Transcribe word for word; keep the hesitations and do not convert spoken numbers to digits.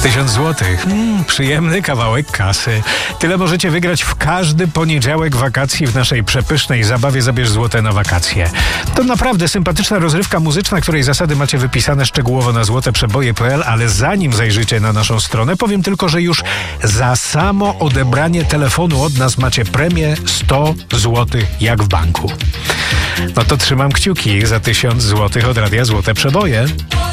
Tysiąc złotych. Mm, przyjemny kawałek kasy. Tyle możecie wygrać w każdy poniedziałek wakacji w naszej przepysznej zabawie Zabierz złote na wakacje. To naprawdę sympatyczna rozrywka muzyczna, której zasady macie wypisane szczegółowo na złoteprzeboje kropka p l, ale zanim zajrzycie na naszą stronę, powiem tylko, że już za samo odebranie telefonu od nas macie premię sto złotych jak w banku. No to trzymam kciuki za tysiąc złotych od Radia Złote Przeboje.